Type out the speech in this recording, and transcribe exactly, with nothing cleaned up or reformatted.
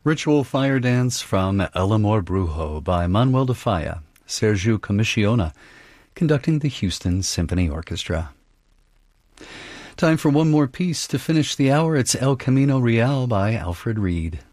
Ritual Fire Dance from El Amor Brujo by Manuel de Falla, Sergio Commissiona, conducting the Houston Symphony Orchestra. Time for one more piece to finish the hour. It's El Camino Real by Alfred Reed.